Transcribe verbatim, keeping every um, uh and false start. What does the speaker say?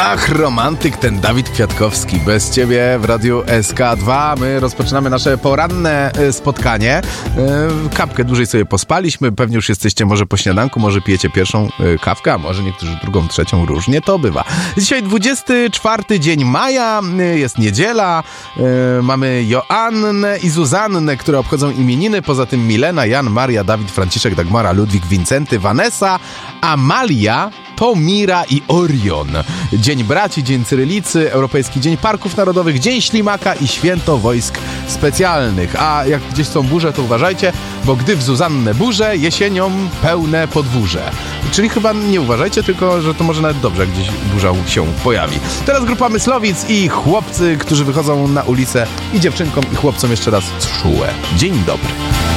Ach, romantyk ten Dawid Kwiatkowski. Bez ciebie w Radiu S K dwa. My rozpoczynamy nasze poranne spotkanie. Kapkę dłużej sobie pospaliśmy. Pewnie już jesteście może po śniadanku, może pijecie pierwszą kawkę, a może niektórzy drugą, trzecią. Różnie to bywa. Dzisiaj dwudziesty czwarty dzień maja. Jest niedziela. Mamy Joannę i Zuzannę, które obchodzą imieniny. Poza tym Milena, Jan, Maria, Dawid, Franciszek, Dagmara, Ludwik, Wincenty, Vanessa, Amalia, Tomira i Orion. Dzień Braci, Dzień Cyrylicy, Europejski Dzień Parków Narodowych, Dzień Ślimaka i Święto Wojsk Specjalnych. A jak gdzieś są burze, to uważajcie, bo gdy w Zuzannę burze, jesienią pełne podwórze. Czyli chyba nie uważajcie, tylko że to może nawet dobrze, jak gdzieś burza się pojawi. Teraz grupa Myslowic i chłopcy, którzy wychodzą na ulicę, i dziewczynkom i chłopcom jeszcze raz czułe. Dzień dobry.